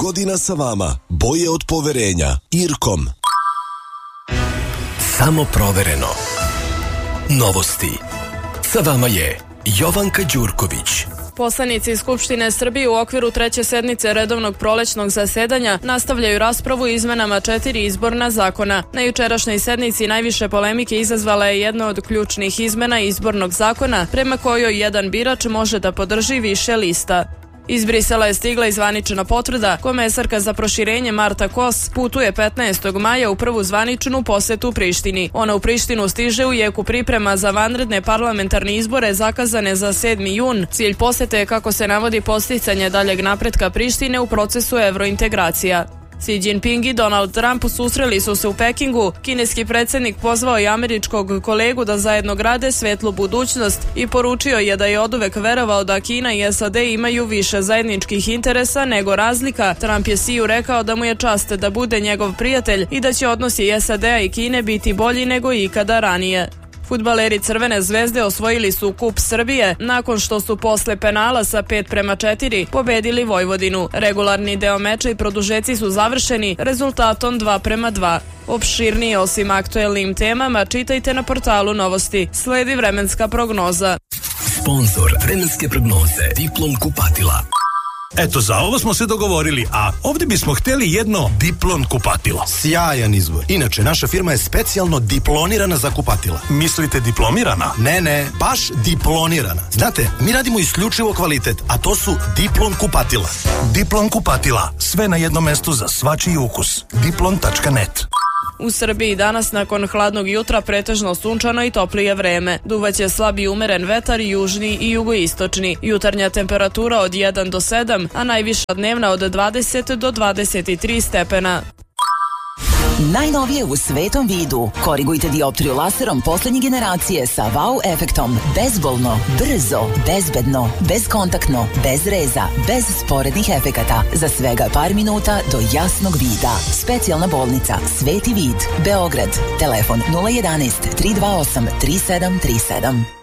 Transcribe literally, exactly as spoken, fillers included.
godina sa vama. Boje od poverenja. Irkom. Samo provereno. Novosti. Sa vama je Jovanka Đurković. Poslanici Skupštine Srbije u okviru treće sednice redovnog prolećnog zasedanja nastavljaju raspravu izmenama četiri izborna zakona. Na jučerašnjoj sednici najviše polemike izazvala je jedna od ključnih izmena izbornog zakona prema kojoj jedan birač može da podrži više lista. Iz Brisela je stigla i zvanična potvrda. Komesarka za proširenje Marta Kos putuje petnaestog maja u prvu zvaničnu posetu Prištini. Ona u Prištinu stiže u jeku priprema za vanredne parlamentarne izbore zakazane za sedmi jun. Cilj posete je, kako se navodi, posticanje daljeg napretka Prištine u procesu evrointegracija. Xi Jinping i Donald Trump susreli su se u Pekingu. Kineski predsjednik pozvao je američkog kolegu da zajedno grade svetlu budućnost i poručio je da je oduvek verovao da Kina i S A D imaju više zajedničkih interesa nego razlika. Trump je Xiu rekao da mu je čast da bude njegov prijatelj i da će odnosi S A D-a i Kine biti bolji nego ikada ranije. Fudbaleri Crvene zvezde osvojili su Kup Srbije nakon što su posle penala sa pet prema četiri pobedili Vojvodinu. Regularni deo meča i produžeci su završeni rezultatom dva prema dva. Opširnije osim aktuelnim temama čitajte na portalu Novosti. Sledi vremenska prognoza. Sponzor vremenske prognoze Diplom kupatila. Eto, za ovo smo se dogovorili, a ovdje bismo htjeli jedno Diplon kupatilo. Sjajan izbor. Inače, naša firma je specijalno diplonirana za kupatila. Mislite diplomirana? Ne, ne, baš diplonirana. Znate, mi radimo isključivo kvalitet, a to su Diplon kupatila. Diplon kupatila, sve na jednom mestu za svačiji ukus. diplon tačka net. U Srbiji danas nakon hladnog jutra pretežno sunčano i toplije vreme. Duvaće slab i umeren vetar, južni i jugoistočni. Jutarnja temperatura od jedan do sedam, a najviša dnevna od dvadeset do dvadeset tri stepena. Najnovije u svetom vidu. Korigujte dioptriju laserom poslednje generacije sa wow efektom. Bezbolno, brzo, bezbedno, bezkontaktno, bez reza, bez sporednih efekata. Za svega par minuta do jasnog vida. Specijalna bolnica Sveti vid, Beograd. Telefon nula jedanaest tri dva osam tri sedam tri sedam.